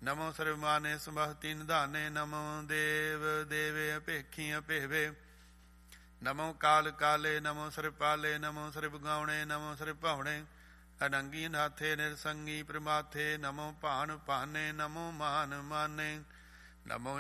ਨਮੋ ਸਰਵਮਾਨੇ ਸੰਭਹਤੀ ਨਿਧਾਨੇ। ਨਮੋ ਦੇਵ ਦੇਵੇ ਅਭੇਖੀ ਅਭੇਵੇ। ਨਮੋ ਕਾਲ ਕਾਲੇ। ਨਮੋ ਸਰਪਾਲੇ। ਨਮੋ ਸਰਬਗਾਉਣੇ। ਨਮੋ ਸਰਭਾਉਣੇ। ਅਨੰਗੀ ਨਾਥੇ ਨਿਰਸੰਗੀ ਪ੍ਰਮਾਥੇ। ਨਮੋ ਭਾਨ ਭਾਨੇ। ਨਮੋ ਮਾਨ ਮਾਨੇ। ਨਮੋ